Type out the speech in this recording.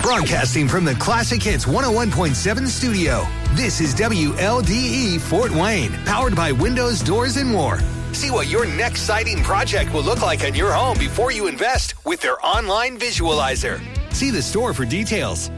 Broadcasting from the Classic Hits 101.7 studio, this is WLDE Fort Wayne, powered by Windows, Doors, and more. See what your next siding project will look like in your home before you invest with their online visualizer. See the store for details.